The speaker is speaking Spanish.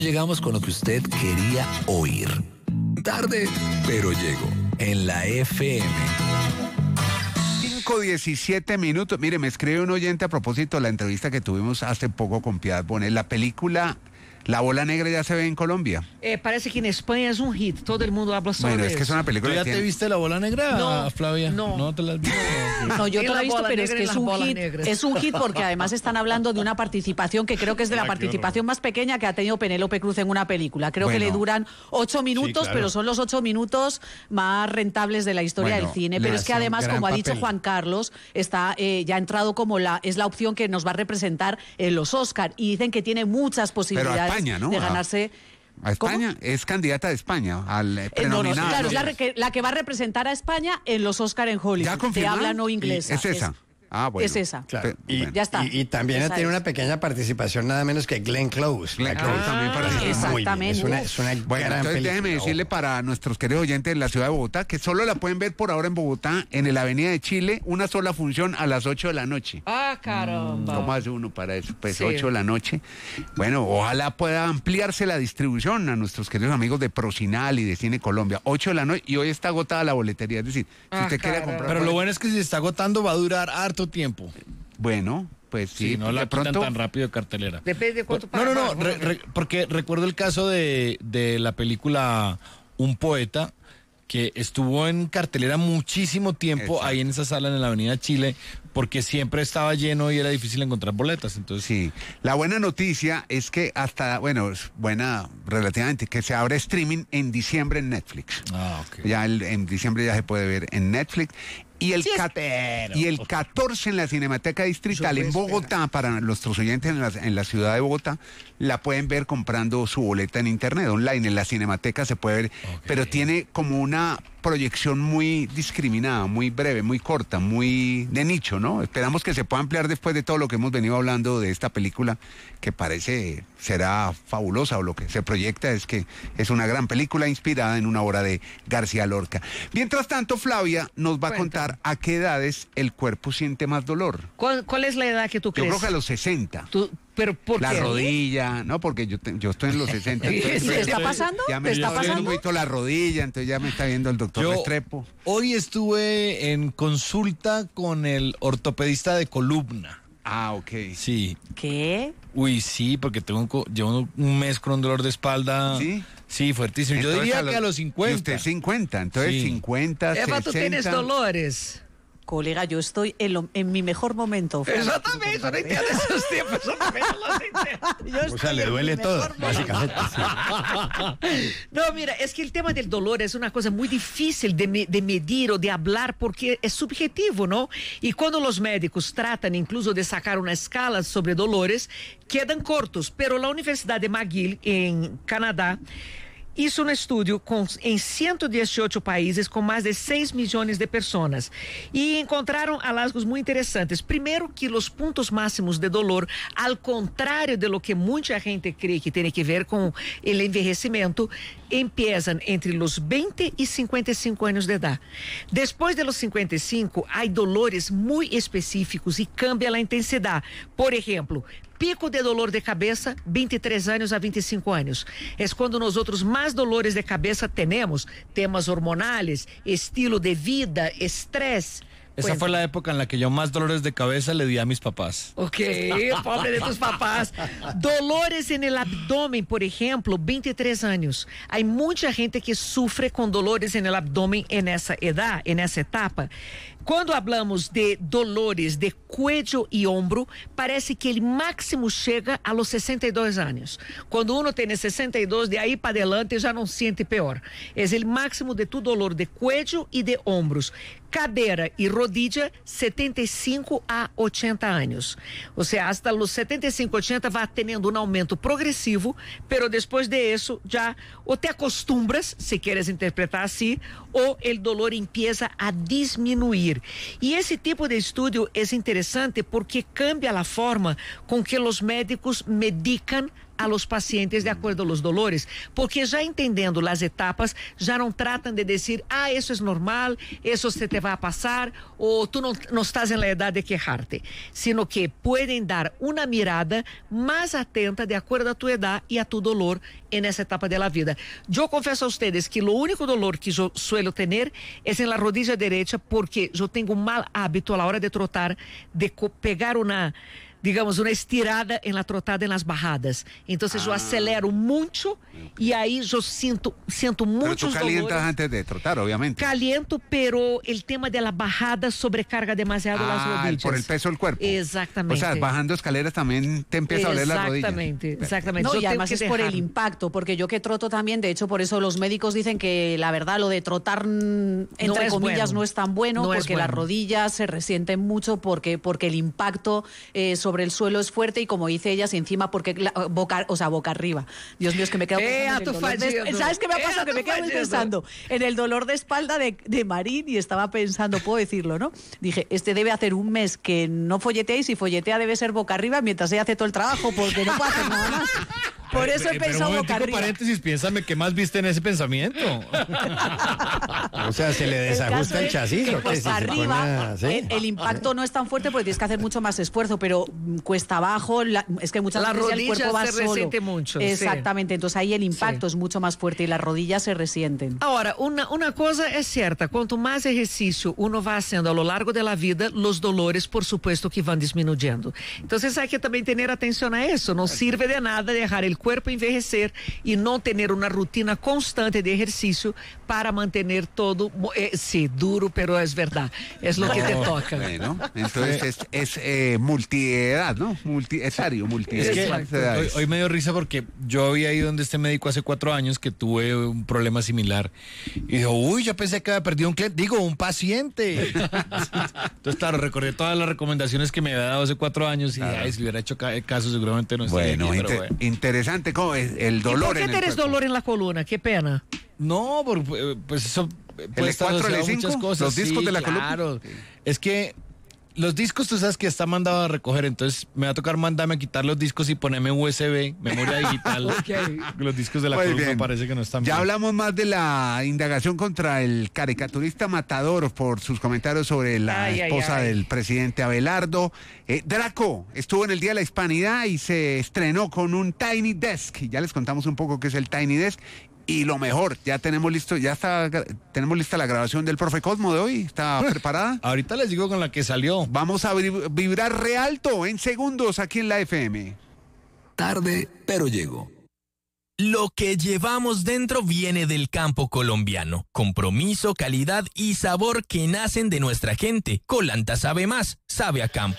Llegamos con lo que usted quería oír. Tarde, pero llegó. En la FM. 5:17. Mire, me escribe un oyente a propósito de la entrevista que tuvimos hace poco con Piedad Bonet. La película La Bola Negra ya se ve en Colombia. Parece que en España es un hit, todo el mundo habla sobre eso. Bueno, es que es una película. ¿Tú ya te viste La Bola Negra, No, Flavia? no. ¿No te la has visto? No, yo te lo he visto, bola pero es negra que y es las un bolas hit. negras. Es un hit porque además están hablando de una participación que creo que es de la participación más pequeña que ha tenido Penélope Cruz en una película. Creo que le duran 8 minutos, claro. pero son los 8 minutos más rentables de la historia del cine. le Pero es que hace un además, gran como ha dicho papel. Juan Carlos, está ya ha entrado como es la opción que nos va a representar en los Oscar y dicen que tiene muchas posibilidades España, ¿no? de ganarse. A España, es candidata de España al No, prenominado. claro, ¿no? es la que va a representar a España en los Oscar en Hollywood. ¿Ya de confirmado? habla no inglesa. ¿Es esa? Bueno. Es esa. Claro. Bueno. Ya está. Y también Esa tiene es. una pequeña participación, nada menos que Glenn Close. Glenn La Close que también participa. muy bien. Exactamente. Es una Bueno, gran entonces película. déjeme decirle para nuestros queridos oyentes de la ciudad de Bogotá que solo la pueden ver por ahora en Bogotá, en la Avenida de Chile, una sola función a las 8 de la noche. Ah, caramba. ¿Cómo hace uno para eso? Pues Sí. 8 de la noche. Bueno, ojalá pueda ampliarse la distribución a nuestros queridos amigos de Procinal y de Cine Colombia. 8 de la noche y hoy está agotada la boletería. Es decir, si Ah, usted quiere caramba. comprar... Pero lo bueno es que si se está agotando va a durar harto tiempo. Bueno, pues sí, Sí, no la de quitan pronto... tan rápido de cartelera. Depende de cuánto No, pagas. porque recuerdo el caso de la película Un Poeta, que estuvo en cartelera muchísimo tiempo. Exacto. Ahí en esa sala en la Avenida Chile, porque siempre estaba lleno y era difícil encontrar boletas. Entonces, Sí, la buena noticia es que hasta, bueno, es buena relativamente, que se abre streaming en diciembre en Netflix. ok. Ya en diciembre ya se puede ver en Netflix. Y el, Sí, 14 en la Cinemateca Distrital en Bogotá, para nuestros oyentes en la ciudad de Bogotá, la pueden ver comprando su boleta en internet, online, en la Cinemateca se puede ver, pero tiene como una proyección muy discriminada, muy breve, muy corta, muy de nicho, ¿no? Esperamos que se pueda ampliar después de todo lo que hemos venido hablando de esta película, que parece será fabulosa, o lo que se proyecta es que es una gran película inspirada en una obra de García Lorca. Mientras tanto, Flavia nos va a contar a qué edades el cuerpo siente más dolor. ¿Cuál es la edad que tú Yo crees? creo que a los 60. ¿Pero por La qué? rodilla, ¿no? Porque yo estoy en los 60. ¿Y entonces, te está pasando? Ya me ¿Te está está viendo un pasando? poquito la rodilla, entonces ya me está viendo el doctor Restrepo. Hoy estuve en consulta con el ortopedista de columna. Ah, ok. Sí. ¿Qué? Uy, sí, porque llevo un mes con un dolor de espalda. ¿Sí? Sí, fuertísimo. Yo Entonces, diría que a los 50. Y usted 50, entonces Sí. 50, Eva, 60. tú tienes dolores. Colega, yo estoy en mi mejor momento. Exatamente, eu não entendo esses tempos, eu também não entendo. O sea, le duele todo, básicamente. No, mira, es que el tema del dolor es una cosa muy difícil de medir o de hablar porque es subjetivo, ¿no? Y cuando los médicos tratan incluso de sacar una escala sobre dolores, quedan cortos. Pero la Universidad de McGill, en Canadá, hizo un estudio en 118 países con más de 6 millones de personas y encontraron hallazgos muy interesantes. Primero, que los puntos máximos de dolor, al contrario de lo que mucha gente cree que tiene que ver con el envejecimiento, empiezan entre los 20 y 55 años de edad. Después de los 55, hay dolores muy específicos y cambia la intensidad. Por ejemplo, pico de dolor de cabeça, 23 anos a 25 anos. É quando nós outros mais dolores de cabeça temos, temas hormonais, estilo de vida, estresse. Esa fue la época en la que yo más dolores de cabeza le di a mis papás. Ok, pobre de tus papás. Dolores en el abdomen, por ejemplo, 23 anos. Há muita gente que sofre com dolores en el abdomen nessa edad, nessa etapa. Quando hablamos de dolores de cuello e ombro, parece que o máximo chega a los 62 anos. Quando uno tem 62, de aí para adelante já não sente pior. É o máximo de tu dolor de cuello e de ombros. Cadera e rodilla, 75 a 80 anos. Ou seja, hasta los 75, 80 vai tendo um aumento progressivo, pero depois de isso, já ou te acostumbras, se queres interpretar assim, ou o dolor empieza a diminuir. E esse tipo de estudo é interessante porque cambia a forma com que os médicos medicam a los pacientes de acuerdo a los dolores, porque ya entendiendo las etapas, ya no tratan de decir, eso es normal, eso se te va a pasar, o tú no estás en la edad de quejarte, sino que pueden dar una mirada más atenta de acuerdo a tu edad y a tu dolor en esa etapa de la vida. Yo confieso a ustedes que lo único dolor que yo suelo tener es en la rodilla derecha, porque yo tengo un mal hábito a la hora de trotar de pegar una estirada en la trotada en las bajadas. Entonces yo acelero mucho y ahí yo siento muchos dolores. Pero tú calientas antes de trotar, obviamente. Caliento, pero el tema de la bajada sobrecarga demasiado las rodillas. Por el peso del cuerpo. Exactamente. O sea, bajando escaleras también te empieza a doler las rodillas. Exactamente. No, yo y además es por el impacto, porque yo que troto también, de hecho, por eso los médicos dicen que la verdad lo de trotar, entre comillas, no es tan bueno, porque las rodillas se resienten mucho porque el impacto sobre el suelo es fuerte, y como dice ella, si encima porque boca arriba. Dios mío, es que me quedo pensando ¿sabes qué me ha pasado? Que me quedo pensando en el dolor de espalda de Marín, y estaba pensando, puedo decirlo, ¿no? Dije, debe hacer un mes que no folletea, y si folletea debe ser boca arriba mientras ella hace todo el trabajo, porque no puede hacer nada más. Por eso he pensado boca arriba. Paréntesis, piénsame, ¿qué más viste en ese pensamiento? O sea, se le desajusta el chasis. Que ¿o qué? cuesta arriba, el impacto no es tan fuerte porque tienes que hacer mucho más esfuerzo, pero cuesta abajo, es que muchas veces el cuerpo va solo. Resiente mucho. Exactamente, entonces ahí el impacto es mucho más fuerte y las rodillas se resienten. Ahora, una cosa es cierta, cuanto más ejercicio uno va haciendo a lo largo de la vida, los dolores, por supuesto, que van disminuyendo. Entonces hay que también tener atención a eso. No sirve de nada dejar el cuerpo envejecer y no tener una rutina constante de ejercicio para mantener todo, sí, duro, pero es verdad, es lo que te toca. Bueno, entonces es multiedad, ¿no? Multiedad. Hoy me dio risa porque yo había ido donde este médico hace 4 años que tuve un problema similar, y dijo, yo pensé que había perdido un cliente, un paciente. Entonces, claro, recordé todas las recomendaciones que me había dado hace 4 años, y si le hubiera hecho caso seguramente no estaría aquí, pero bueno. Interesante, ¿cómo es el dolor? ¿Y por qué tienes dolor en la columna? Qué pena. No, pues eso puede estar asociado a muchas cosas. Los discos de la columna. Claro, es que los discos tú sabes que está mandado a recoger, entonces me va a tocar mandarme a quitar los discos y ponerme USB, memoria digital. Los discos de la columna parece que no están bien. Ya hablamos más de la indagación contra el caricaturista Matador por sus comentarios sobre la esposa del presidente Abelardo. Draco estuvo en el Día de la Hispanidad y se estrenó con un Tiny Desk. Y ya les contamos un poco qué es el Tiny Desk. Y lo mejor, tenemos lista la grabación del Profe Cosmo de hoy. ¿Está preparada? Ahorita les digo con la que salió. Vamos a vibrar re alto en segundos aquí en la FM. Tarde, pero llego. Lo que llevamos dentro viene del campo colombiano. Compromiso, calidad y sabor que nacen de nuestra gente. Colanta sabe más, sabe a campo.